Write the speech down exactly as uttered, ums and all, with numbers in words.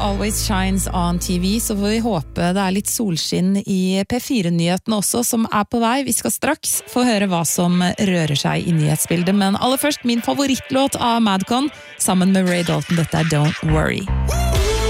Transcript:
always shines on T V, så får vi håpe det er litt solskinn i P fire-nyhetene også, som er på vei. Vi skal straks få høre hva som rører seg i nyhetsbildet, men aller først min favorittlåt av Madcon, sammen med Ray Dalton. Dette er Don't Worry.